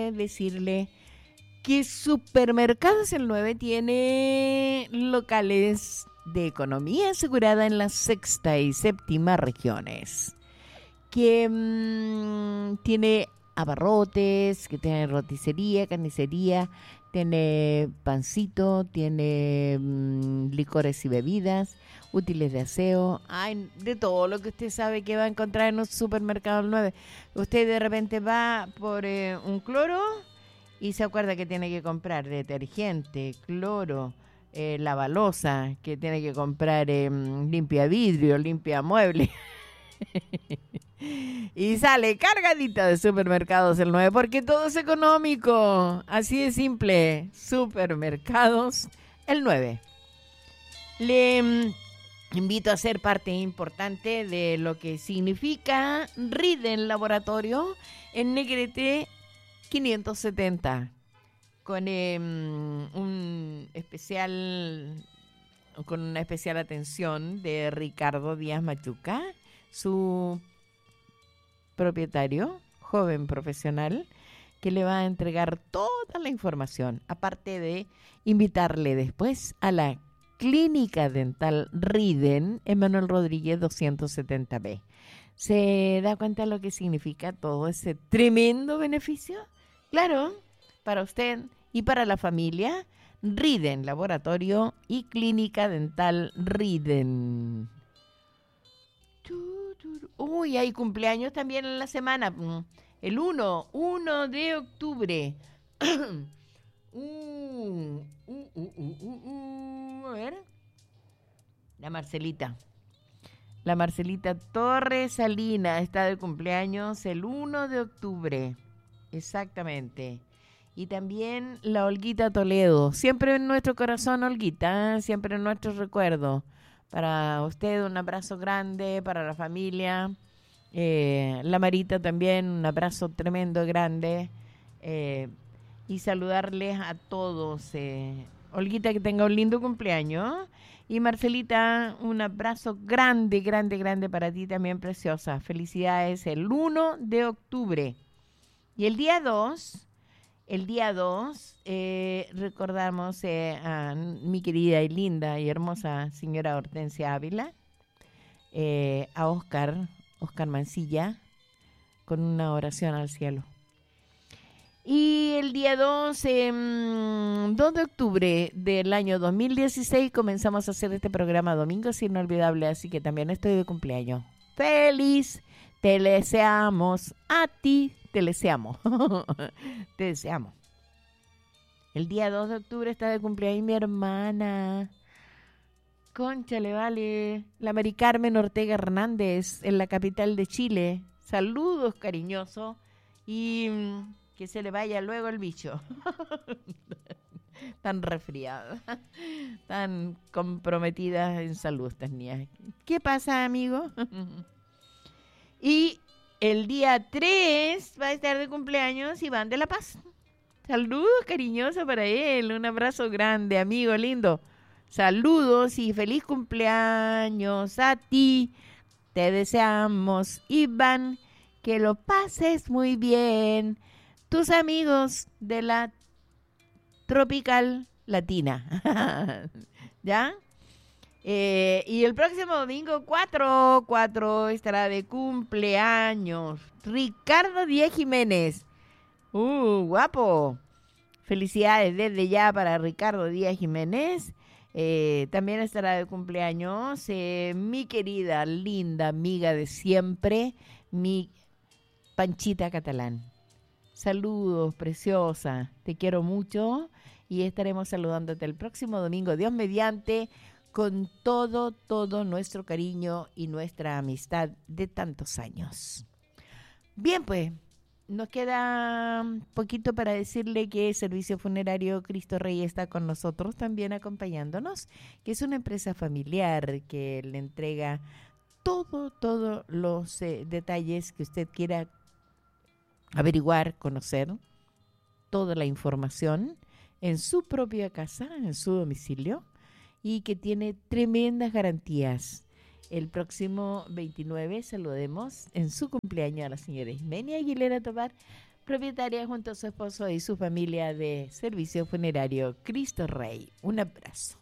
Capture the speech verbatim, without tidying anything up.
decirle que Supermercados El nueve tiene locales de economía asegurada en la sexta y séptima regiones, que mmm, tiene abarrotes, que tiene roticería, carnicería, tiene pancito, tiene mmm, licores y bebidas, útiles de aseo, hay de todo lo que usted sabe que va a encontrar en un supermercado El nueve. Usted de repente va por eh, un cloro y se acuerda que tiene que comprar detergente, cloro, eh, lavalosa, que tiene que comprar eh, limpia vidrio, limpia mueble. Y sale cargadita de Supermercados El nueve, porque todo es económico. Así de simple. Supermercados El nueve. Le mm, invito a ser parte importante de lo que significa Riden Laboratorio en Negrete quinientos setenta, con eh, un especial, con una especial atención de Ricardo Díaz Machuca, su propietario, joven profesional, que le va a entregar toda la información, aparte de invitarle después a la Clínica Dental Riden en Manuel Rodríguez doscientos setenta B. ¿Se da cuenta de lo que significa todo ese tremendo beneficio? Claro, para usted y para la familia, Riden Laboratorio y Clínica Dental Riden. Uy, hay cumpleaños también en la semana. El uno, uno de octubre. uh, uh, uh, uh, uh, uh, a ver. La Marcelita. La Marcelita Torres Salina está de cumpleaños el uno de octubre. Exactamente. Y también la Olguita Toledo. Siempre en nuestro corazón, Olguita, ¿eh? Siempre en nuestros recuerdos. Para usted un abrazo grande, para la familia. Eh, la Marita también, un abrazo tremendo, grande. Eh, y saludarles a todos. Eh. Olguita, que tenga un lindo cumpleaños. Y Marcelita, un abrazo grande, grande, grande para ti también, preciosa. Felicidades el uno de octubre. Y el día dos, el día dos, eh, recordamos eh, a mi querida y linda y hermosa señora Hortensia Ávila, eh, a Oscar, Oscar Mancilla, con una oración al cielo. Y el día dos, eh, dos de octubre del año dos mil dieciséis, comenzamos a hacer este programa Domingos Inolvidable, así que también estoy de cumpleaños. ¡Feliz! Te deseamos a ti. Te deseamos. Te deseamos. El día dos de octubre está de cumpleaños mi hermana. Cónchale, vale. La Mari Carmen Ortega Hernández, en la capital de Chile. Saludos cariñosos. Y que se le vaya luego el bicho. Tan resfriada. Tan comprometida en salud estas niñas. ¿Qué pasa, amigo? Y el día tres va a estar de cumpleaños Iván de la Paz. Saludos cariñosos para él. Un abrazo grande, amigo lindo. Saludos y feliz cumpleaños a ti. Te deseamos, Iván, que lo pases muy bien. Tus amigos de la Tropical Latina. ¿Ya? Eh, y el próximo domingo cuatro, cuatro estará de cumpleaños Ricardo Díaz Jiménez. Uh, guapo. Felicidades desde ya para Ricardo Díaz Jiménez. Eh, también estará de cumpleaños eh, mi querida, linda amiga de siempre, mi Panchita Catalán. Saludos, preciosa. Te quiero mucho y estaremos saludándote el próximo domingo, Dios mediante, con todo, todo nuestro cariño y nuestra amistad de tantos años. Bien, pues, nos queda poquito para decirle que Servicio Funerario Cristo Rey está con nosotros también acompañándonos, que es una empresa familiar que le entrega todo, todos los eh, detalles que usted quiera averiguar, conocer, toda la información en su propia casa, en su domicilio, y que tiene tremendas garantías. El próximo veintinueve saludemos en su cumpleaños a la señora Ismenia Aguilera Tobar, propietaria junto a su esposo y su familia de Servicio Funerario Cristo Rey. Un abrazo.